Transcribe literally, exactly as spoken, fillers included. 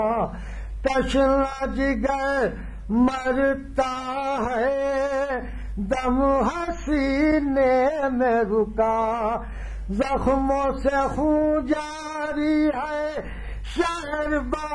तशना जिगर मरता है, दम हसीने में रुका, जख्मों से खून जारी है, शहर